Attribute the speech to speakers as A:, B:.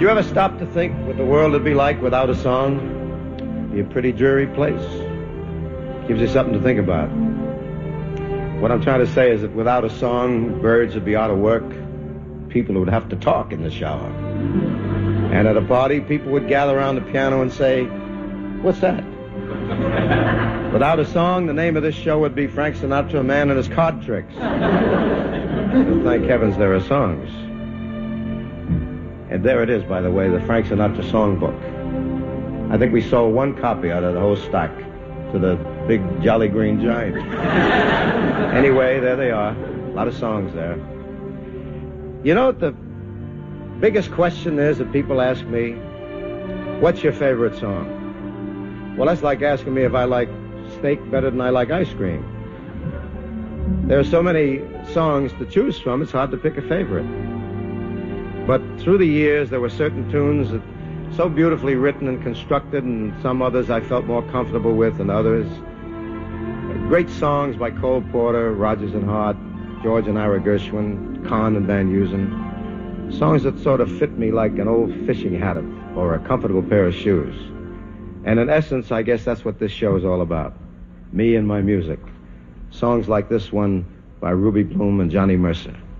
A: you ever stop to think what the world would be like without a song? It'd be a pretty dreary place. Gives you something to think about. What I'm trying to say is that without a song, birds would be out of work. People would have to talk in the shower. And at a party, people would gather around the piano and say, "What's that?" Without a song, the name of this show would be Frank Sinatra, A Man and His Card Tricks. And thank heavens there are songs. And there it is, by the way, the Frank Sinatra songbook. I think we sold one copy out of the whole stack to the big Jolly Green Giant. Anyway, there they are. A lot of songs there. You know what the biggest question is that people ask me? What's your favorite song? Well, that's like asking me if I like steak better than I like ice cream. There are so many songs to choose from, it's hard to pick a favorite. But through the years, there were certain tunes that so beautifully written and constructed, and some others I felt more comfortable with than others. Great songs by Cole Porter, Rodgers and Hart, George and Ira Gershwin, Kahn and Van Heusen. Songs that sort of fit me like an old fishing hat or a comfortable pair of shoes. And in essence, I guess that's what this show is all about. Me and my music. Songs like this one by Ruby Bloom and Johnny Mercer.